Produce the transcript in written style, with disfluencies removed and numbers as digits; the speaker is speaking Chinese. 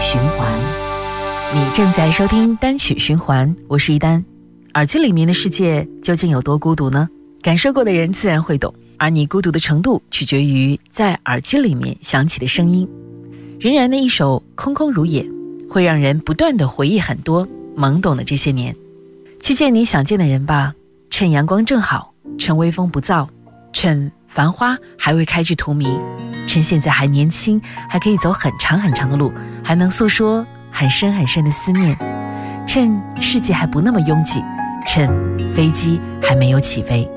循环。你正在收听单曲循环，我是一丹。耳机里面的世界究竟有多孤独呢？感受过的人自然会懂，而你孤独的程度取决于在耳机里面响起的声音。仍然的一首空空如也，会让人不断的回忆很多懵懂的这些年。去见你想见的人吧，趁阳光正好，趁微风不燥，趁繁花还未开至荼蘼，趁现在还年轻，还可以走很长很长的路，还能诉说很深很深的思念，趁世界还不那么拥挤，趁飞机还没有起飞。